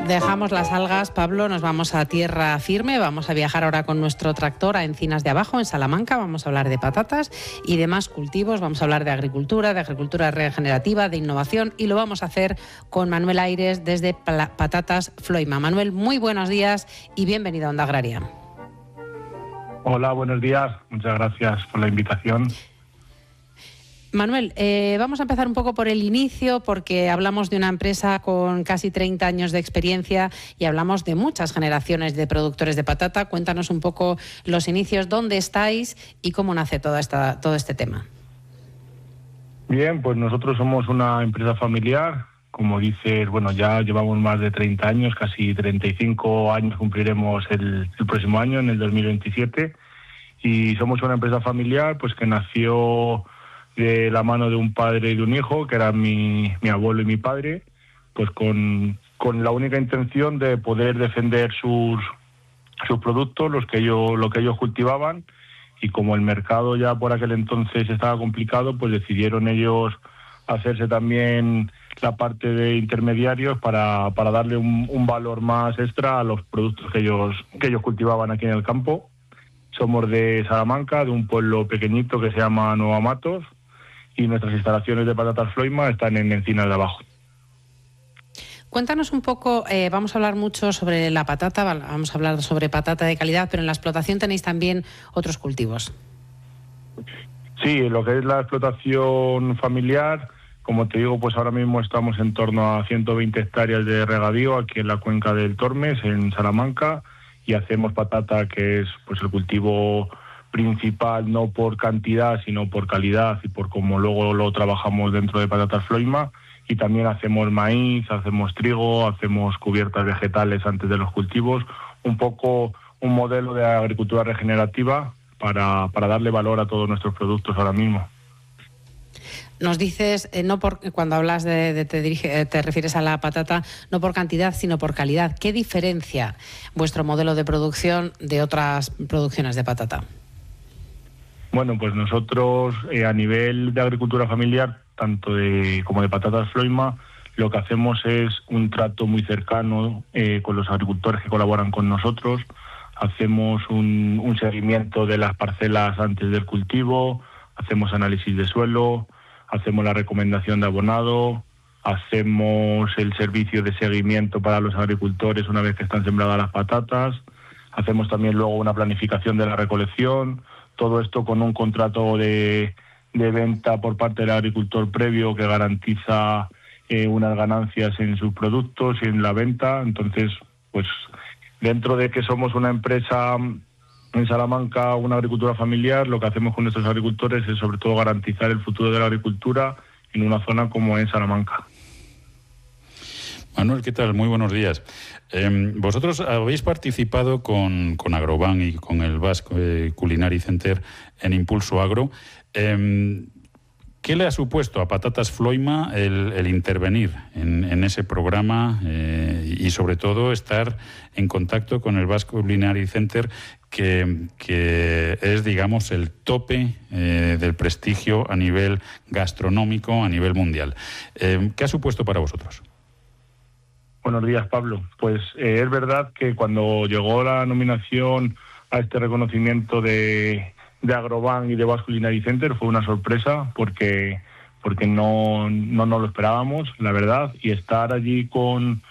Dejamos las algas, Pablo, nos vamos a tierra firme, vamos a viajar ahora con nuestro tractor a Encinas de Abajo, en Salamanca, vamos a hablar de patatas y demás cultivos, vamos a hablar de agricultura regenerativa, de innovación, y lo vamos a hacer con Manuel Aires desde Patatas Floima. Manuel, muy buenos días y bienvenido a Onda Agraria. Hola, buenos días, muchas gracias por la invitación. Manuel, vamos a empezar un poco por el inicio, porque hablamos de una empresa con casi 30 años de experiencia y hablamos de muchas generaciones de productores de patata. Cuéntanos un poco los inicios, dónde estáis y cómo nace todo este tema. Bien, pues nosotros somos una empresa familiar. Como dices, bueno, ya llevamos más de 30 años, casi 35 años cumpliremos el próximo año, en el 2027. Y somos una empresa familiar pues que nació de la mano de un padre y de un hijo, que eran mi abuelo y mi padre, pues con la única intención de poder defender sus productos, lo que ellos cultivaban, y como el mercado ya por aquel entonces estaba complicado, pues decidieron ellos hacerse también la parte de intermediarios para darle un valor más extra a los productos que ellos cultivaban aquí en el campo. Somos de Salamanca, de un pueblo pequeñito que se llama Nueva Matos, y nuestras instalaciones de Patatas Floima están en Encinas de Abajo. Cuéntanos un poco, vamos a hablar mucho sobre la patata, vamos a hablar sobre patata de calidad, pero en la explotación tenéis también otros cultivos. Sí, lo que es la explotación familiar, como te digo, pues ahora mismo estamos en torno a 120 hectáreas de regadío aquí en la cuenca del Tormes, en Salamanca, y hacemos patata, que es pues el cultivo principal, no por cantidad, sino por calidad y por cómo luego lo trabajamos dentro de Patatas Floima. Y también hacemos maíz, hacemos trigo, hacemos cubiertas vegetales antes de los cultivos, un poco un modelo de agricultura regenerativa para darle valor a todos nuestros productos ahora mismo. Nos dices, cuando hablas te refieres a la patata, no por cantidad, sino por calidad. ¿Qué diferencia vuestro modelo de producción de otras producciones de patata? Bueno, pues nosotros a nivel de agricultura familiar, tanto como de Patatas Floima, lo que hacemos es un trato muy cercano con los agricultores que colaboran con nosotros. Hacemos un seguimiento de las parcelas antes del cultivo, hacemos análisis de suelo, hacemos la recomendación de abonado, hacemos el servicio de seguimiento para los agricultores una vez que están sembradas las patatas, hacemos también luego una planificación de la recolección, todo esto con un contrato de venta por parte del agricultor previo que garantiza unas ganancias en sus productos y en la venta. Entonces, pues dentro de que somos una empresa en Salamanca, una agricultura familiar, lo que hacemos con nuestros agricultores es sobre todo garantizar el futuro de la agricultura en una zona como es Salamanca. Manuel, ¿qué tal? Muy buenos días. Vosotros habéis participado con Agrobank y con el Basque Culinary Center en Impulso Agro. ¿Qué le ha supuesto a Patatas Floima el intervenir en ese programa y sobre todo estar en contacto con el Basque Culinary Center, que es, digamos, el tope del prestigio a nivel gastronómico, a nivel mundial? ¿Qué ha supuesto para vosotros? Buenos días, Pablo. Pues es verdad que cuando llegó la nominación a este reconocimiento de Agrobank y de Basque Culinary Center fue una sorpresa porque no nos lo esperábamos, la verdad, y estar allí con